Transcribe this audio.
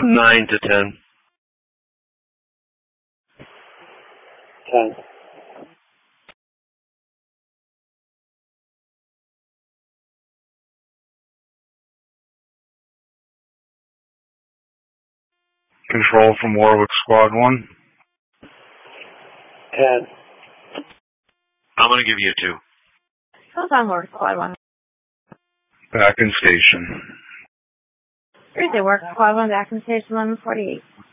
9 to 10. 10. Control from Warwick Squad 1. 10. I'm going to give you a 2. Hold on, Warwick Squad 1. Back in station. Thursday, Warwick Squad 1, back in station 1148.